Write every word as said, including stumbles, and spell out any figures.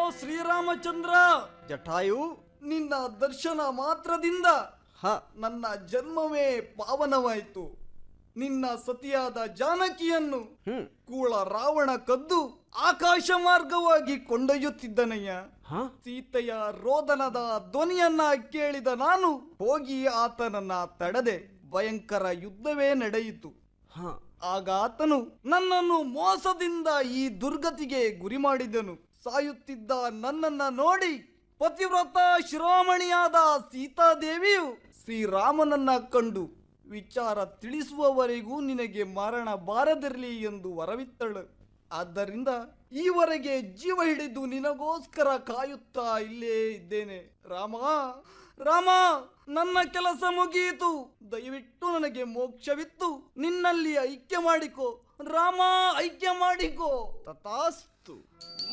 ಶ್ರೀರಾಮಚಂದ್ರ, ಜಟಾಯು, ನಿನ್ನ ದರ್ಶನ ಮಾತ್ರದಿಂದ ಹ ನನ್ನ ಜನ್ಮವೇ ಪಾವನವಾಯಿತು. ನಿನ್ನ ಸತಿಯಾದ ಜಾನಕಿಯನ್ನು ಹ್ಮ್ ಕೂಳ ರಾವಣ ಕದ್ದು ಆಕಾಶ ಮಾರ್ಗವಾಗಿ ಕೊಂಡೊಯ್ಯುತ್ತಿದ್ದನಯ್ಯ. ಹ ಸೀತೆಯ ರೋದನದ ಧ್ವನಿಯನ್ನ ಕೇಳಿದ ನಾನು ಹೋಗಿ ಆತನನ್ನ ತಡೆದೆ. ಭಯಂಕರ ಯುದ್ಧವೇ ನಡೆಯಿತು. ಹ ಆಗ ಆತನು ನನ್ನನ್ನು ಮೋಸದಿಂದ ಈ ದುರ್ಗತಿಗೆ ಗುರಿ ಮಾಡಿದನು. ಸಾಯುತ್ತಿದ್ದ ನನ್ನನ್ನ ನೋಡಿ ಪತಿವ್ರತ ಶಿರೋಮಣಿಯಾದ ಸೀತಾದೇವಿಯು ಶ್ರೀರಾಮನನ್ನ ಕಂಡು ವಿಚಾರ ತಿಳಿಸುವವರೆಗೂ ನಿನಗೆ ಮರಣ ಬಾರದಿರಲಿ ಎಂದು ವರವಿತ್ತಳು. ಆದ್ದರಿಂದ ಈವರೆಗೆ ಜೀವ ಹಿಡಿದು ನಿನಗೋಸ್ಕರ ಕಾಯುತ್ತಾ ಇಲ್ಲೇ ಇದ್ದೇನೆ. ರಾಮ ರಾಮ, ನನ್ನ ಕೆಲಸ ಮುಗಿಯಿತು. ದಯವಿಟ್ಟು ನನಗೆ ಮೋಕ್ಷವಿತ್ತು ನಿನ್ನಲ್ಲಿ ಐಕ್ಯ ಮಾಡಿಕೋ ರಾಮ, ಐಕ್ಯ ಮಾಡಿಕೋ. ತಥಾಸ್ತು.